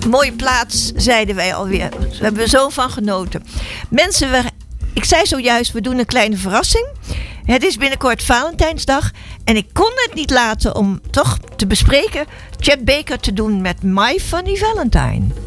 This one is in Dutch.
Mooie plaats, zeiden wij alweer. We hebben er zo van genoten. Mensen, ik zei zojuist, we doen een kleine verrassing. Het is binnenkort Valentijnsdag. En ik kon het niet laten om toch te bespreken Chet Baker te doen met My Funny Valentine.